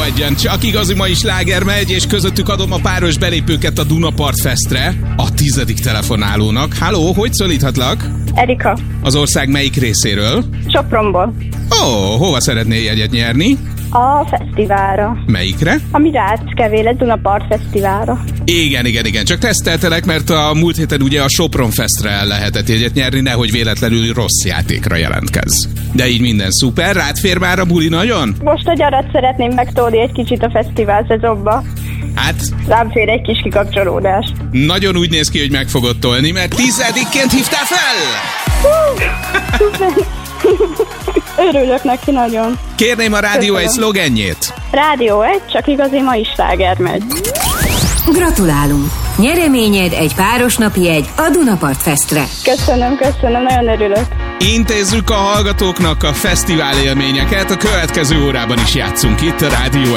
szenvedjen, csak igazi mai sláger megy, és közöttük adom a páros belépőket a Dunapart Festre, a 10. telefonálónak. Halló, hogy szólíthatlak? Erika. Az ország melyik részéről? Sopronból. Hova szeretnél jegyet nyerni? A fesztiválra. Melyikre? A mi Ráckevéle Dunapart Fesztiválra. Igen, csak teszteltelek, mert a múlt héten ugye a Sopron Festre el lehetett jegyet nyerni, nehogy véletlenül rossz játékra jelentkezz. De így minden szuper, rád fér már a buli nagyon? Most a gyarat szeretném megtolni egy kicsit a fesztivál szezonba. Hát... Rám fér egy kis kikapcsolódás. Nagyon úgy néz ki, hogy meg fogod tolni, mert 10-ként hívtál fel! Örülök neki nagyon. Kérném a rádió egy szlogenjét. Rádió 1, csak igazi mai sláger megy. Gratulálunk! Nyereményed egy párosnapi jegy a Dunapart Festre. Köszönöm, nagyon örülök. Intézzük a hallgatóknak a fesztivál élményeket, a következő órában is játszunk itt a Rádió